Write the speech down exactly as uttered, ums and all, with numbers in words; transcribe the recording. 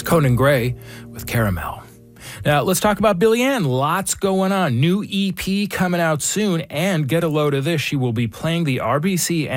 Conan Gray with Caramel. Now, let's talk about Billie Ann. Lots going on. New E P coming out soon, and get a load of this. She will be playing the R B C